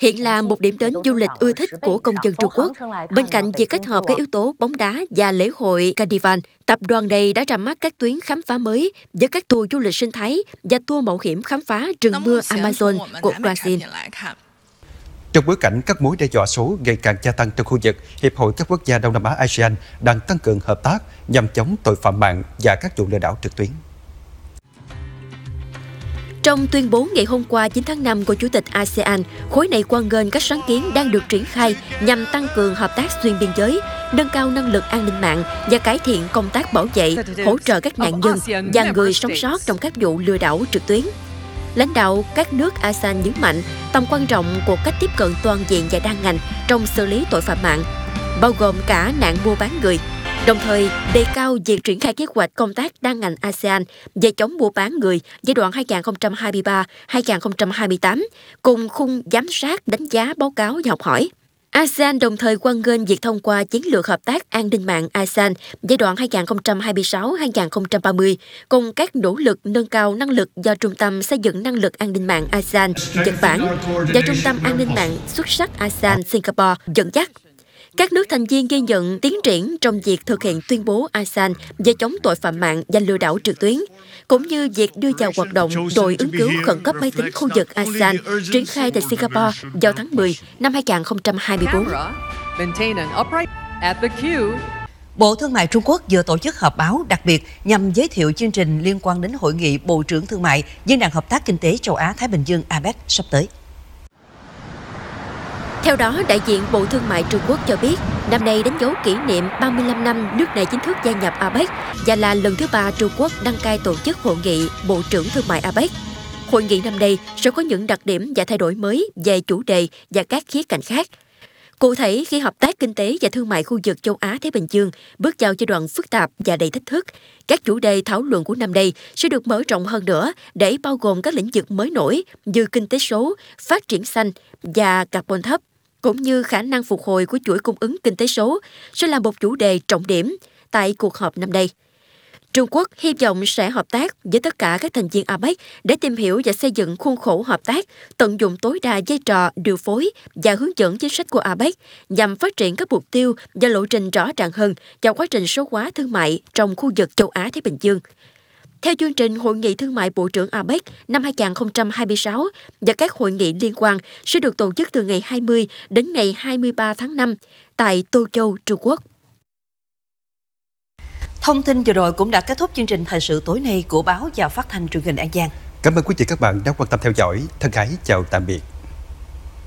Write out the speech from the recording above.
hiện là một điểm đến du lịch ưa thích của công dân Trung Quốc. Bên cạnh việc kết hợp các yếu tố bóng đá và lễ hội Carnival, tập đoàn này đã ra mắt các tuyến khám phá mới với các tour du lịch sinh thái và tour mạo hiểm khám phá rừng mưa Amazon của Brazil. Trong bối cảnh các mối đe dọa số ngày càng gia tăng trong khu vực, Hiệp hội các quốc gia Đông Nam Á ASEAN đang tăng cường hợp tác nhằm chống tội phạm mạng và các vụ lừa đảo trực tuyến. Trong tuyên bố ngày hôm qua 9 tháng 5 của Chủ tịch ASEAN, khối này hoan nghênh các sáng kiến đang được triển khai nhằm tăng cường hợp tác xuyên biên giới, nâng cao năng lực an ninh mạng và cải thiện công tác bảo vệ, hỗ trợ các nạn nhân và người sống sót trong các vụ lừa đảo trực tuyến. Lãnh đạo các nước ASEAN nhấn mạnh tầm quan trọng của cách tiếp cận toàn diện và đa ngành trong xử lý tội phạm mạng, bao gồm cả nạn mua bán người, đồng thời đề cao việc triển khai kế hoạch công tác đa ngành ASEAN về chống mua bán người giai đoạn 2023-2028, cùng khung giám sát, đánh giá, báo cáo và học hỏi. ASEAN đồng thời hoan nghênh việc thông qua chiến lược hợp tác an ninh mạng ASEAN giai đoạn 2026-2030, cùng các nỗ lực nâng cao năng lực do Trung tâm xây dựng năng lực an ninh mạng ASEAN Nhật Bản và Trung tâm an ninh mạng xuất sắc ASEAN Singapore dẫn dắt. Các nước thành viên ghi nhận tiến triển trong việc thực hiện tuyên bố ASEAN về chống tội phạm mạng và lừa đảo trực tuyến, cũng như việc đưa vào hoạt động đội ứng cứu khẩn cấp máy tính khu vực ASEAN triển khai tại Singapore vào tháng 10 năm 2024. Bộ Thương mại Trung Quốc vừa tổ chức họp báo đặc biệt nhằm giới thiệu chương trình liên quan đến Hội nghị Bộ trưởng Thương mại Diễn đàn Hợp tác Kinh tế Châu Á-Thái Bình Dương APEC sắp tới. Theo đó, đại diện Bộ Thương mại Trung Quốc cho biết, năm nay đánh dấu kỷ niệm 35 năm nước này chính thức gia nhập APEC và là lần thứ 3 Trung Quốc đăng cai tổ chức Hội nghị Bộ trưởng Thương mại APEC. Hội nghị năm nay sẽ có những đặc điểm và thay đổi mới về chủ đề và các khía cạnh khác. Cụ thể, khi hợp tác kinh tế và thương mại khu vực châu Á-Thái Bình Dương bước vào giai đoạn phức tạp và đầy thách thức, các chủ đề thảo luận của năm nay sẽ được mở rộng hơn nữa để bao gồm các lĩnh vực mới nổi như kinh tế số, phát triển xanh và carbon thấp, cũng như khả năng phục hồi của chuỗi cung ứng kinh tế số sẽ là một chủ đề trọng điểm tại cuộc họp năm nay. Trung Quốc hy vọng sẽ hợp tác với tất cả các thành viên APEC để tìm hiểu và xây dựng khuôn khổ hợp tác, tận dụng tối đa vai trò điều phối và hướng dẫn chính sách của APEC nhằm phát triển các mục tiêu và lộ trình rõ ràng hơn cho quá trình số hóa thương mại trong khu vực châu Á-Thái Bình Dương. Theo chương trình Hội nghị Thương mại Bộ trưởng APEC năm 2026 và các hội nghị liên quan sẽ được tổ chức từ ngày 20 đến ngày 23 tháng 5 tại Tô Châu, Trung Quốc. Thông tin vừa rồi cũng đã kết thúc chương trình thời sự tối nay của báo và phát thanh truyền hình An Giang. Cảm ơn quý vị các bạn đã quan tâm theo dõi. Thân ái chào tạm biệt.